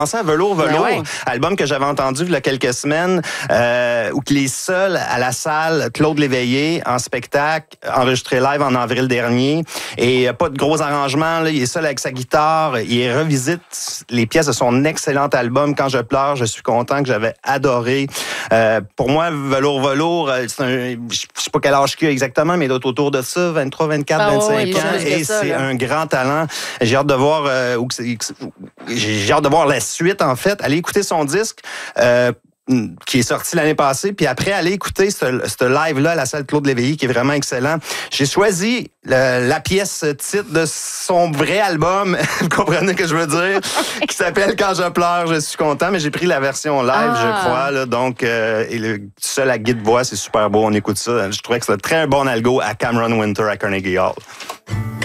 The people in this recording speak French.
Pensez à Velours, album que j'avais entendu il y a quelques semaines, où il est seul à la salle Claude Léveillé en spectacle, enregistré live en avril dernier. Et pas de gros arrangements, là, il est seul avec sa guitare. Il revisite les pièces de son excellent album Quand je pleure, je suis content, que j'avais adoré. Pour moi, Velours, c'est je sais pas quel âge qu'il a exactement, mais il est autour de ça, 23, 24, 25 ans. Et c'est un grand talent. J'ai hâte de voir j'ai hâte de voir la suite, en fait. Allez écouter son disque qui est sorti l'année passée, puis après, allez écouter ce live-là à la salle Claude Léveillé, qui est vraiment excellent. J'ai choisi la pièce titre de son vrai album, vous comprenez ce que je veux dire, qui s'appelle Quand je pleure, je suis content, mais j'ai pris la version live, je crois, là, donc, et le seul à guide-voix, c'est super beau, on écoute ça. Je trouvais que c'était très bon algo à Cameron Winter à Carnegie Hall.